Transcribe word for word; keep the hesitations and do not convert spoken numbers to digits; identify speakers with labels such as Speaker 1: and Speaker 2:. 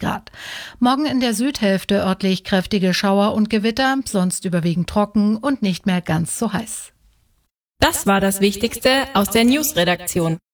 Speaker 1: Grad. Morgen in der Südhälfte örtlich kräftige Schauer und Gewitter, sonst überwiegend trocken und nicht mehr ganz so heiß.
Speaker 2: Das war das Wichtigste aus der News-Redaktion.